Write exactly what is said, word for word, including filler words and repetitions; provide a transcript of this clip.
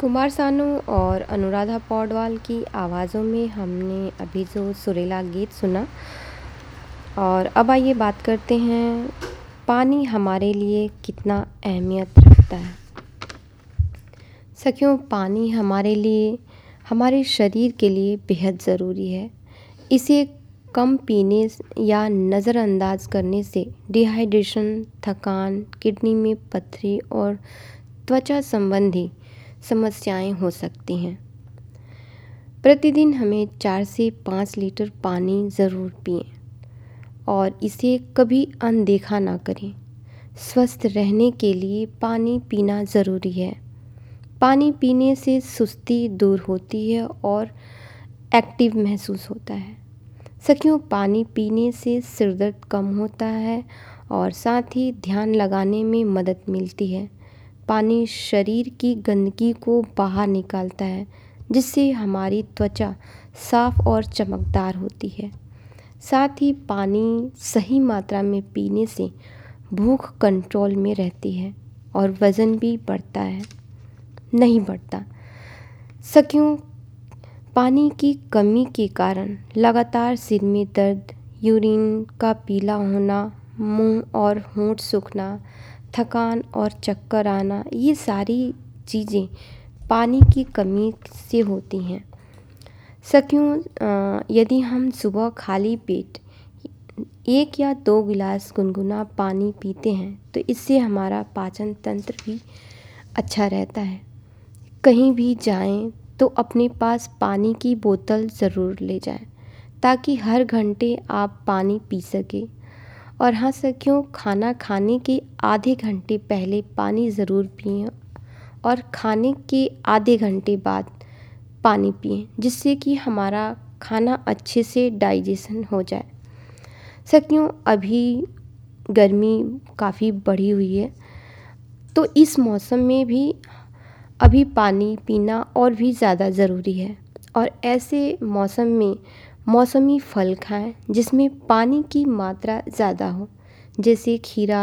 कुमार सानू और अनुराधा पौडवाल की आवाज़ों में हमने अभी जो सुरीला गीत सुना। और अब आइए बात करते हैं पानी हमारे लिए कितना अहमियत रखता है। सखियों, पानी हमारे लिए, हमारे शरीर के लिए बेहद ज़रूरी है। इसे कम पीने या नज़रअंदाज करने से डिहाइड्रेशन, थकान, किडनी में पथरी और त्वचा संबंधी समस्याएं हो सकती हैं। प्रतिदिन हमें चार से पाँच लीटर पानी ज़रूर पिएं और इसे कभी अनदेखा ना करें। स्वस्थ रहने के लिए पानी पीना ज़रूरी है। पानी पीने से सुस्ती दूर होती है और एक्टिव महसूस होता है। सखियों, पानी पीने से सिर दर्द कम होता है और साथ ही ध्यान लगाने में मदद मिलती है। पानी शरीर की गंदगी को बाहर निकालता है, जिससे हमारी त्वचा साफ और चमकदार होती है। साथ ही पानी सही मात्रा में पीने से भूख कंट्रोल में रहती है और वज़न भी बढ़ता है नहीं बढ़ता। सखियों, पानी की कमी के कारण लगातार सिर में दर्द, यूरिन का पीला होना, मुंह और होंठ सूखना, थकान और चक्कर आना, ये सारी चीज़ें पानी की कमी से होती हैं। सखियों, यदि हम सुबह खाली पेट एक या दो गिलास गुनगुना पानी पीते हैं तो इससे हमारा पाचन तंत्र भी अच्छा रहता है। कहीं भी जाएं तो अपने पास पानी की बोतल ज़रूर ले जाएं, ताकि हर घंटे आप पानी पी सकें। और हाँ सखियों, खाना खाने के आधे घंटे पहले पानी ज़रूर पिएं और खाने के आधे घंटे बाद पानी पिएं, जिससे कि हमारा खाना अच्छे से डाइजेशन हो जाए। सखियों, अभी गर्मी काफ़ी बढ़ी हुई है, तो इस मौसम में भी अभी पानी पीना और भी ज़्यादा ज़रूरी है। और ऐसे मौसम में मौसमी फल खाएं जिसमें पानी की मात्रा ज़्यादा हो, जैसे खीरा,